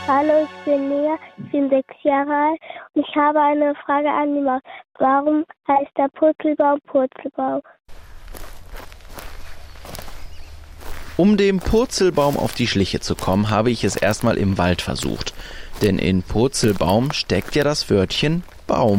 Hallo, ich bin Nia, ich bin 6 Jahre alt und ich habe eine Frage an die Maus. Warum heißt der Purzelbaum Purzelbaum? Um dem Purzelbaum auf die Schliche zu kommen, habe ich es erstmal im Wald versucht. Denn in Purzelbaum steckt ja das Wörtchen Baum.